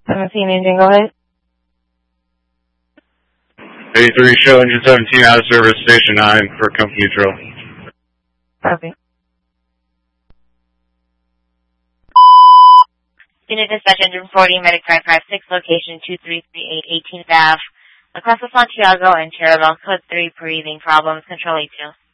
17 engine, go ahead. 83 show engine 17 out of service, station 9 for company drill. Copy. Unit dispatch engine 40, medic 556, location 2338 18th Ave, across the Santiago and Cherubel, code 3, breathing problems, control 82.